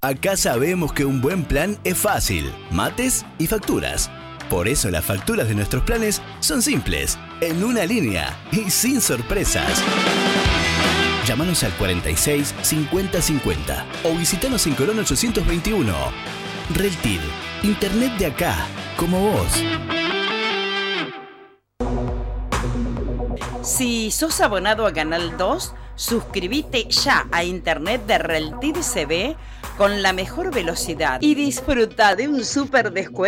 Acá sabemos que un buen plan es fácil, mates y facturas. Por eso las facturas de nuestros planes son simples, en una línea y sin sorpresas. Llámanos al 46 50 50 o visitanos en Colón 821. Reltil, internet de acá, como vos. Si sos abonado a Canal 2, suscríbete ya a internet de Reltil CB con la mejor velocidad y disfruta de un súper descuento